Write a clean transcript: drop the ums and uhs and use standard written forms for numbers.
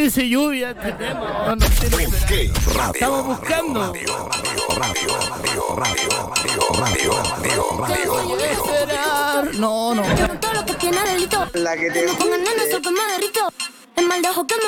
parece lluvia este tema. No sé, estamos buscando. No. Todo lo que tiene delito. La que te Con el nene, eso que me derrito. El mal de ojo que me